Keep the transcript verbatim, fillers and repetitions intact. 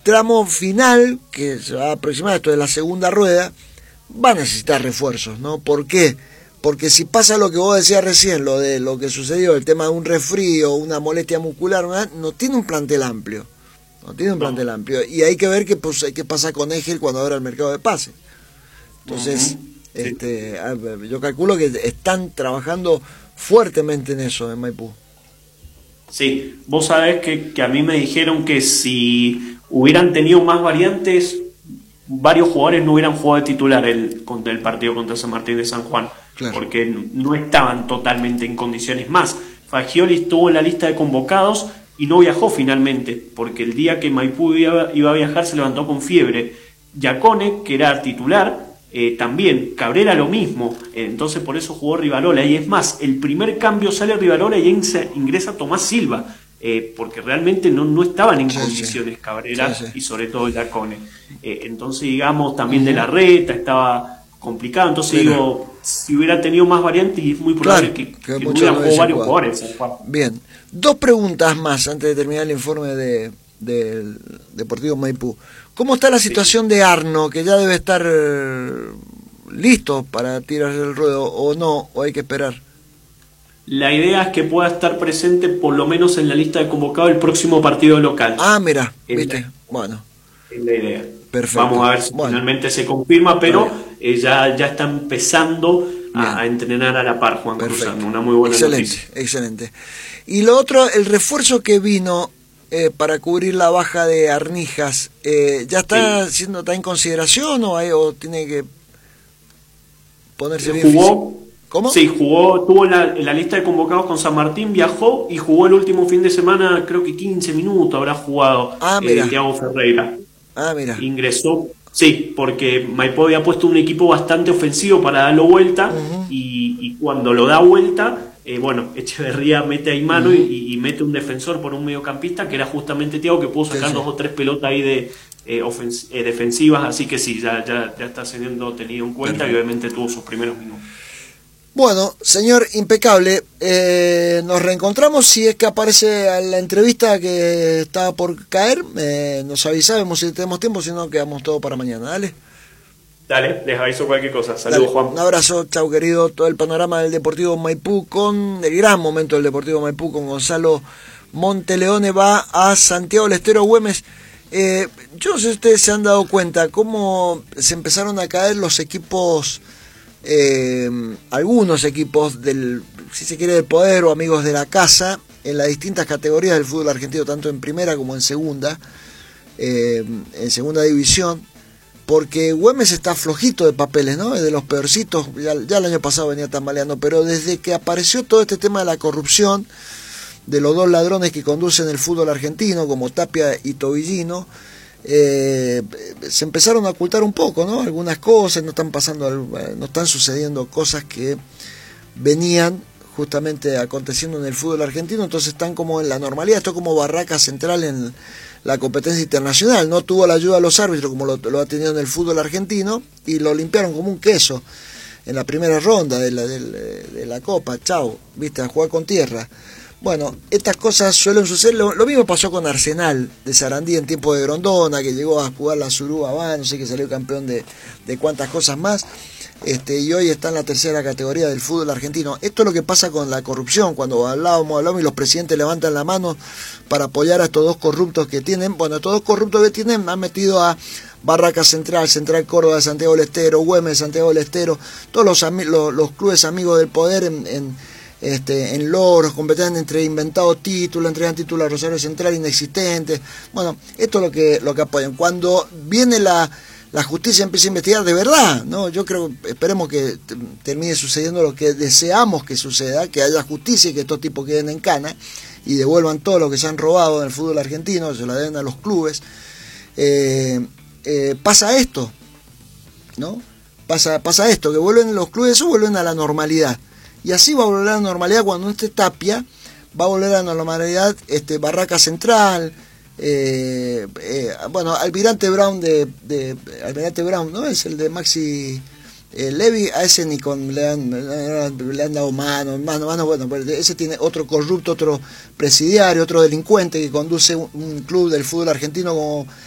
tramo final, que se va a aproximar, esto de la segunda rueda, va a necesitar refuerzos, ¿no? ¿Por qué? Porque si pasa lo que vos decías recién, lo de lo que sucedió, el tema de un resfrío, una molestia muscular, ¿no? No tiene un plantel amplio. No tiene un plantel amplio. Y hay que ver qué, pues, qué pasa con Egel cuando abra el mercado de pases. Entonces, uh-huh. este, sí. yo calculo que están trabajando fuertemente en eso en Maipú. Sí, vos sabés que, que a mí me dijeron que si hubieran tenido más variantes, varios jugadores no hubieran jugado de titular el, contra el partido contra San Martín de San Juan, claro. porque no estaban totalmente en condiciones. Más, Fagioli estuvo en la lista de convocados y no viajó finalmente, porque el día que Maipú iba, iba a viajar se levantó con fiebre. Yacone, que era titular, eh, también, Cabrera lo mismo, eh, entonces por eso jugó Rivarola, y es más, el primer cambio sale Rivarola y ingresa Tomás Silva, eh, porque realmente no, no estaban en sí, condiciones sí. Cabrera sí, sí. y sobre todo Yacone. Eh, entonces, digamos, también uh-huh. de la Reta estaba complicado, entonces Pero, digo, si hubiera tenido más variantes, es muy probable claro, que, que, que hubieran jugado varios jugadores. Bien, dos preguntas más antes de terminar el informe de, del Deportivo Maipú. ¿Cómo está la situación sí. de Arno, que ya debe estar listo para tirar el ruedo, o no, o hay que esperar? La idea es que pueda estar presente por lo menos en la lista de convocados el próximo partido local. Ah, mira, viste, la, bueno. Es la idea. Perfecto. Vamos a ver si bueno. finalmente se confirma, pero eh, ya, ya está empezando a, a entrenar a la par Juan Perfecto. Cruzando. Una muy buena excelente, noticia. Excelente. Y lo otro, el refuerzo que vino eh, para cubrir la baja de Arnijas, eh, ¿ya está sí. siendo está en consideración o, hay, o tiene que ponerse bien jugó, físico? ¿Cómo? Sí, jugó, estuvo en la, en la lista de convocados con San Martín, viajó y jugó el último fin de semana, creo que quince minutos habrá jugado ah, mira. Eh, Thiago Ferreira. Ah, mira. Ingresó, sí, porque Maipú había puesto un equipo bastante ofensivo para darlo vuelta uh-huh. y, y cuando lo da vuelta, eh, bueno, Echeverría mete ahí mano uh-huh. y, y mete un defensor por un mediocampista que era justamente Thiago, que pudo sacar sí, dos sí. o tres pelotas ahí de eh, ofens- eh, defensivas, así que sí, ya, ya, ya está siendo tenido en cuenta Perfecto. Y obviamente tuvo sus primeros minutos. Bueno, señor impecable, eh, nos reencontramos si es que aparece a la entrevista que estaba por caer, eh, nos avisamos si tenemos tiempo, si no quedamos todo para mañana, dale. Dale, les aviso cualquier cosa, saludos Juan. Un abrazo, chau querido, todo el panorama del Deportivo Maipú con, el gran momento del Deportivo Maipú con Gonzalo Monteleone va a Santiago del Estero Güemes. Eh, yo no sé si ustedes se han dado cuenta cómo se empezaron a caer los equipos... Eh, algunos equipos del, si se quiere, del poder o amigos de la casa en las distintas categorías del fútbol argentino, tanto en primera como en segunda, eh, en segunda división, porque Güemes está flojito de papeles, ¿no? Es de los peorcitos, ya, ya el año pasado venía tambaleando, pero desde que apareció todo este tema de la corrupción, de los dos ladrones que conducen el fútbol argentino, como Tapia y Tobillino, Eh, se empezaron a ocultar un poco, ¿no? Algunas cosas, no están pasando, no están sucediendo cosas que venían justamente aconteciendo en el fútbol argentino, entonces están como en la normalidad, esto como barraca central en la competencia internacional, no tuvo la ayuda de los árbitros como lo, lo ha tenido en el fútbol argentino y lo limpiaron como un queso en la primera ronda de la, de, de la Copa, chao, viste, a jugar con tierra. Bueno, estas cosas suelen suceder. Lo, lo mismo pasó con Arsenal de Sarandí en tiempo de Grondona, que llegó a jugar la Suruba, no sé, que salió campeón de, de cuantas cosas más, este, y hoy está en la tercera categoría del fútbol argentino. Esto es lo que pasa con la corrupción, cuando hablábamos, hablábamos y los presidentes levantan la mano para apoyar a estos dos corruptos que tienen. Bueno, estos dos corruptos que tienen han metido a Barraca Central, Central Córdoba, Santiago del Estero, Güemes, Santiago del Estero, todos los, los, los clubes amigos del poder en... en Este, en logros, competen entre inventados títulos, entregan títulos a Rosario Central inexistentes. Bueno, esto es lo que, lo que apoyan. Cuando viene la, la justicia empieza a investigar de verdad, ¿no? Yo creo, esperemos que termine sucediendo lo que deseamos que suceda, que haya justicia y que estos tipos queden en cana y devuelvan todo lo que se han robado en el fútbol argentino, se lo den a los clubes. Eh, eh, pasa esto, ¿no? Pasa, pasa esto, que vuelven los clubes o vuelven a la normalidad. Y así va a volver a la normalidad cuando esté Tapia, va a volver a la normalidad este, Barraca Central, eh, eh, bueno, Almirante Brown de, de Almirante Brown, ¿no? Es el de Maxi eh, Levy, a ese ni con le han, le han dado mano, mano, mano, bueno, ese tiene otro corrupto, otro presidiario, otro delincuente que conduce un, un club del fútbol argentino como